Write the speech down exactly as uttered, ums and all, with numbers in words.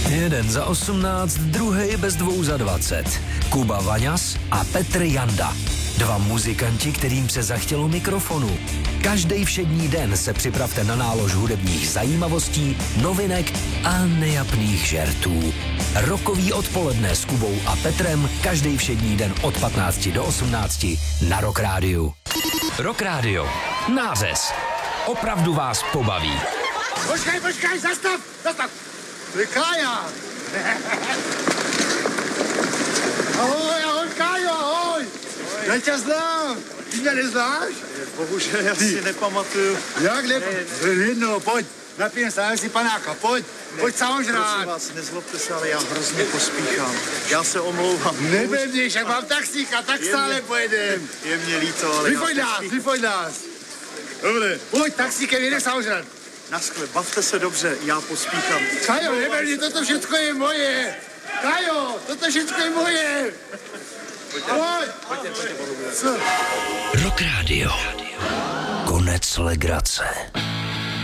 Jeden za osmnáct, druhý bez dvou za dvacet. Kuba Vaňas a Petr Janda. Dva muzikanti, kterým se zachtělo mikrofonu. Každý všední den se připravte na nálož hudebních zajímavostí, novinek a nejapných žertů. Rokový odpoledne s Kubou a Petrem každý všední den od patnácti do osmnácti na Rock Rádiu. Rock Rádio. Nářez. Opravdu vás pobaví. Počkej, počkej, zastav, zastav. To je Kája. Ahoj, ahoj, Kájo, ahoj. Já tě znám. Ty mě neznáš? Bohužel, já si nepamatuju. Jak ne? Jedno, pojď. Napijem se, si panáka, pojď. Ne, pojď samozřejmě. Prosím vás, nezlobte se, ale já hrozně pospíchám. Já se omlouvám. Nebevníš, jak mám taxíka, tak stále pojedem. Je mě líto, ale vyfoď já nás, vyfoď nás. Dobré. Pojď, taxíkem jde samozřejmě. Naschle, bavte se dobře, já pospíchám. Kajo, nebevní, toto všechno je moje. Kajo, toto všechno je moje. Pojď. Pojďte, pojďte, Rock Rádio. Konec legrace.